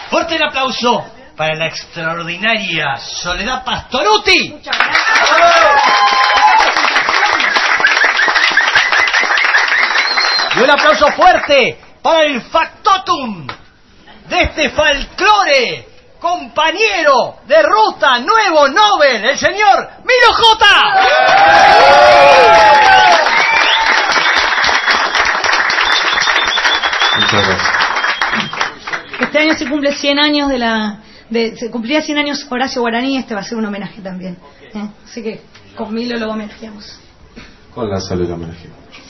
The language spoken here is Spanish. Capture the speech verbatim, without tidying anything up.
Fuerte el aplauso para la extraordinaria Soledad Pastorutti. Muchas gracias. Y un aplauso fuerte para el factotum de este folclore, compañero de ruta, nuevo Nobel, el señor Milo J. Muchas gracias. Este año se cumple cien años de la... De, se cumplía cien años Horacio Guaraní, este va a ser un homenaje también. ¿eh? Así que con Milo lo homenajeamos. Con la salud la homenajeamos.